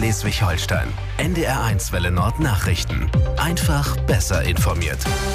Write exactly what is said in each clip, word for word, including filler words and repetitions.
Schleswig-Holstein. N D R eins Welle Nord Nachrichten. Einfach besser informiert.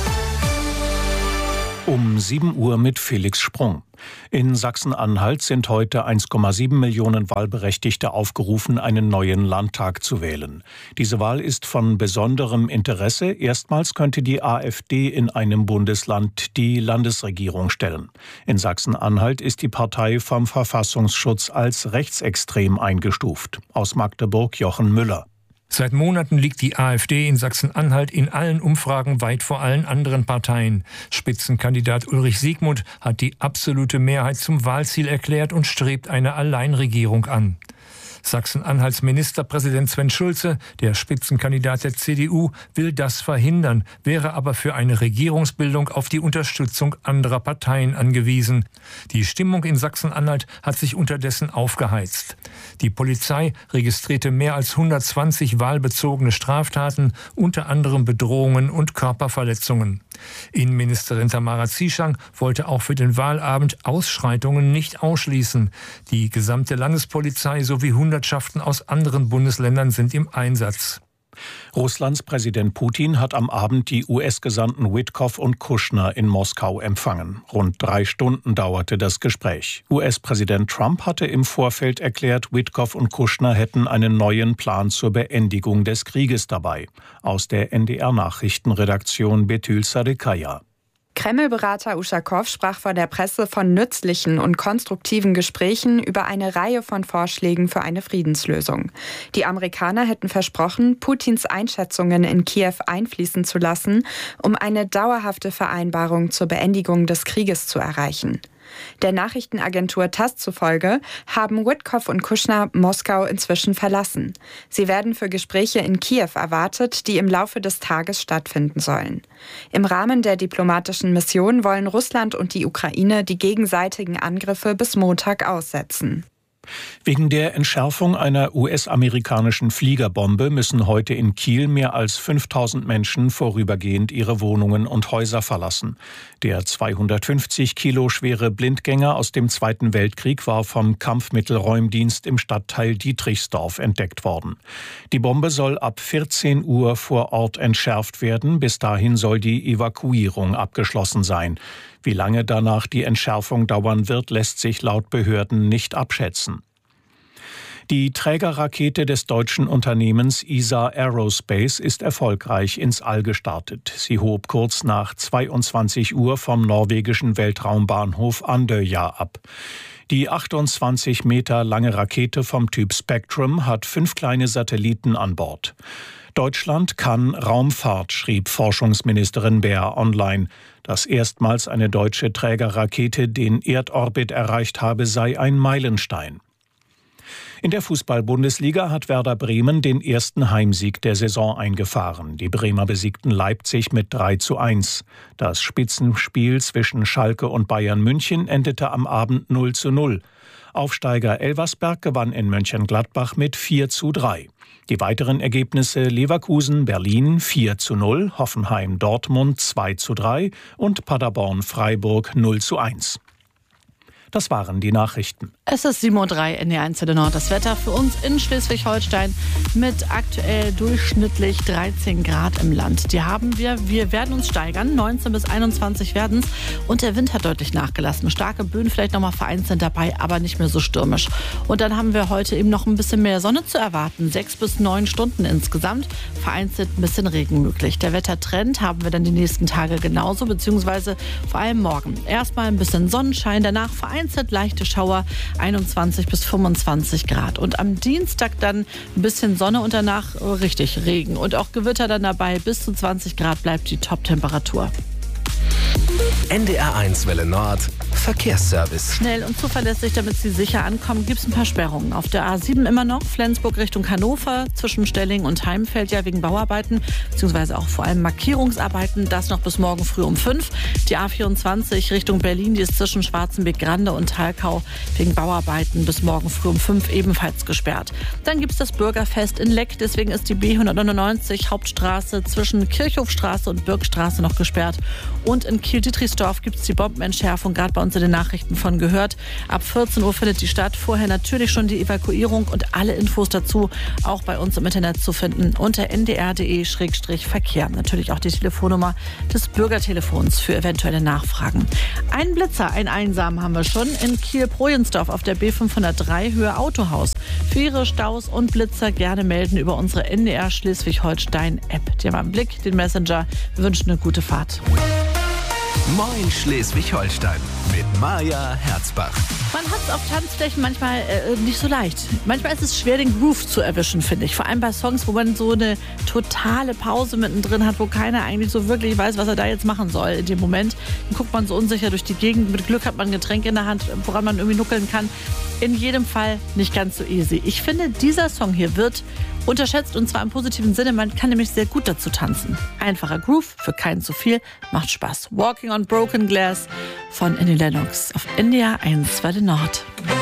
Um sieben Uhr mit Felix Sprung. In Sachsen-Anhalt sind heute eins Komma sieben Millionen Wahlberechtigte aufgerufen, einen neuen Landtag zu wählen. Diese Wahl ist von besonderem Interesse. Erstmals könnte die AfD in einem Bundesland die Landesregierung stellen. In Sachsen-Anhalt ist die Partei vom Verfassungsschutz als rechtsextrem eingestuft. Aus Magdeburg Jochen Müller. Seit Monaten liegt die AfD in Sachsen-Anhalt in allen Umfragen weit vor allen anderen Parteien. Spitzenkandidat Ulrich Siegmund hat die absolute Mehrheit zum Wahlziel erklärt und strebt eine Alleinregierung an. Sachsen-Anhalts Ministerpräsident Sven Schulze, der Spitzenkandidat der C D U, will das verhindern, wäre aber für eine Regierungsbildung auf die Unterstützung anderer Parteien angewiesen. Die Stimmung in Sachsen-Anhalt hat sich unterdessen aufgeheizt. Die Polizei registrierte mehr als hundertzwanzig wahlbezogene Straftaten, unter anderem Bedrohungen und Körperverletzungen. Innenministerin Tamara Zieschang wollte auch für den Wahlabend Ausschreitungen nicht ausschließen. Die gesamte Landespolizei sowie Hundertschaften aus anderen Bundesländern sind im Einsatz. Russlands Präsident Putin hat am Abend die U S-Gesandten Witkoff und Kushner in Moskau empfangen. Rund drei Stunden dauerte das Gespräch. U S-Präsident Trump hatte im Vorfeld erklärt, Witkoff und Kushner hätten einen neuen Plan zur Beendigung des Krieges dabei. Aus der N D R-Nachrichtenredaktion Betül Sadekaya. Kreml-Berater Uschakow sprach vor der Presse von nützlichen und konstruktiven Gesprächen über eine Reihe von Vorschlägen für eine Friedenslösung. Die Amerikaner hätten versprochen, Putins Einschätzungen in Kiew einfließen zu lassen, um eine dauerhafte Vereinbarung zur Beendigung des Krieges zu erreichen. Der Nachrichtenagentur TASS zufolge haben Witkoff und Kushner Moskau inzwischen verlassen. Sie werden für Gespräche in Kiew erwartet, die im Laufe des Tages stattfinden sollen. Im Rahmen der diplomatischen Mission wollen Russland und die Ukraine die gegenseitigen Angriffe bis Montag aussetzen. Wegen der Entschärfung einer U S-amerikanischen Fliegerbombe müssen heute in Kiel mehr als fünftausend Menschen vorübergehend ihre Wohnungen und Häuser verlassen. Der zweihundertfünfzig Kilo schwere Blindgänger aus dem Zweiten Weltkrieg war vom Kampfmittelräumdienst im Stadtteil Dietrichsdorf entdeckt worden. Die Bombe soll ab vierzehn Uhr vor Ort entschärft werden. Bis dahin soll die Evakuierung abgeschlossen sein. Wie lange danach die Entschärfung dauern wird, lässt sich laut Behörden nicht abschätzen. Die Trägerrakete des deutschen Unternehmens E S A Aerospace ist erfolgreich ins All gestartet. Sie hob kurz nach zweiundzwanzig Uhr vom norwegischen Weltraumbahnhof Andøya ab. Die achtundzwanzig Meter lange Rakete vom Typ Spectrum hat fünf kleine Satelliten an Bord. Deutschland kann Raumfahrt, schrieb Forschungsministerin Baer online. Dass erstmals eine deutsche Trägerrakete den Erdorbit erreicht habe, sei ein Meilenstein. In der Fußball-Bundesliga hat Werder Bremen den ersten Heimsieg der Saison eingefahren. Die Bremer besiegten Leipzig mit drei zu eins. Das Spitzenspiel zwischen Schalke und Bayern München endete am Abend null zu null. Aufsteiger Elversberg gewann in Mönchengladbach mit vier zu drei. Die weiteren Ergebnisse: Leverkusen Berlin vier zu null, Hoffenheim Dortmund zwei zu drei und Paderborn Freiburg null zu eins. Das waren die Nachrichten. Es ist sieben Uhr drei, N D R eins Welle Nord. Das Wetter für uns in Schleswig-Holstein mit aktuell durchschnittlich dreizehn Grad im Land. Die haben wir. Wir werden uns steigern. neunzehn bis einundzwanzig werden es. Und der Wind hat deutlich nachgelassen. Starke Böen vielleicht noch mal vereinzelt dabei, aber nicht mehr so stürmisch. Und dann haben wir heute eben noch ein bisschen mehr Sonne zu erwarten. Sechs bis neun Stunden insgesamt. Vereinzelt ein bisschen Regen möglich. Der Wettertrend haben wir dann die nächsten Tage genauso, beziehungsweise vor allem morgen. Erstmal ein bisschen Sonnenschein, danach vereinzelt leichte Schauer. einundzwanzig bis fünfundzwanzig Grad. Und am Dienstag dann ein bisschen Sonne und danach richtig Regen. Und auch Gewitter dann dabei. Bis zu zwanzig Grad bleibt die Top-Temperatur. N D R eins Welle Nord Verkehrsservice. Schnell und zuverlässig, damit Sie sicher ankommen, gibt es ein paar Sperrungen. Auf der A sieben immer noch, Flensburg Richtung Hannover, zwischen Stelling und Heimfeld ja wegen Bauarbeiten, beziehungsweise auch vor allem Markierungsarbeiten, das noch bis morgen früh um fünf. Die A vierundzwanzig Richtung Berlin, die ist zwischen Schwarzenbeck-Grande und Thalkau wegen Bauarbeiten bis morgen früh um fünf ebenfalls gesperrt. Dann gibt es das Bürgerfest in Leck, deswegen ist die B hundertneunundneunzig Hauptstraße zwischen Kirchhofstraße und Birkstraße noch gesperrt. Und in Kiel-Dietrichsdorf gibt es die Bombenentschärfung, gerade bei uns in den Nachrichten von gehört. Ab vierzehn Uhr findet die statt. Vorher natürlich schon die Evakuierung und alle Infos dazu auch bei uns im Internet zu finden unter n d r punkt d e Schrägstrich Verkehr. Natürlich auch die Telefonnummer des Bürgertelefons für eventuelle Nachfragen. Ein Blitzer, ein Einsamen haben wir schon in Kiel-Projensdorf auf der B fünfhundertdrei Höhe Autohaus. Für Ihre Staus und Blitzer gerne melden über unsere N D R Schleswig-Holstein-App. Die haben einen Blick, den Messenger. Wir wünschen eine gute Fahrt. Moin Schleswig-Holstein mit Maja Herzbach. Man hat es auf Tanzflächen manchmal äh, nicht so leicht. Manchmal ist es schwer, den Groove zu erwischen, finde ich. Vor allem bei Songs, wo man so eine totale Pause mittendrin hat, wo keiner eigentlich so wirklich weiß, was er da jetzt machen soll in dem Moment. Dann guckt man so unsicher durch die Gegend. Mit Glück hat man ein Getränk in der Hand, woran man irgendwie nuckeln kann. In jedem Fall nicht ganz so easy. Ich finde, dieser Song hier wird unterschätzt und zwar im positiven Sinne. Man kann nämlich sehr gut dazu tanzen. Einfacher Groove, für keinen zu viel, macht Spaß. Walking on Broken Glass von Annie Lennox auf N D R eins Welle Nord.